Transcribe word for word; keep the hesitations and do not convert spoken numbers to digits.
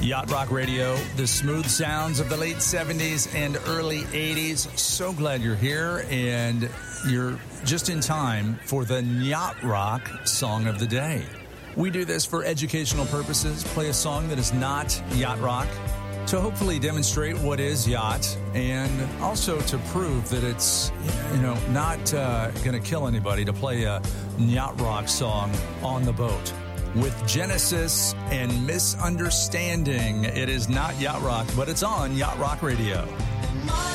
Yacht Rock Radio, the smooth sounds of the late seventies and early eighties. So glad you're here, and you're just in time for the Yacht Rock Song of the Day. We do this for educational purposes, play a song that is not yacht rock, to hopefully demonstrate what is yacht, and also to prove that it's, you know, not uh, going to kill anybody to play a yacht rock song on the boat. With Genesis and Misunderstanding, it is not yacht rock, but it's on Yacht Rock Radio.